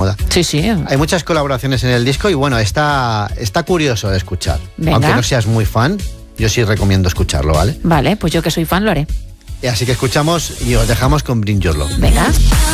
moda. Sí, sí. Hay muchas colaboraciones en el disco y bueno, está curioso de escuchar. Venga. Aunque no seas muy fan, yo sí recomiendo escucharlo, ¿vale? Vale, pues yo que soy fan lo haré. Así que escuchamos y os dejamos con Bring Your Love. Venga.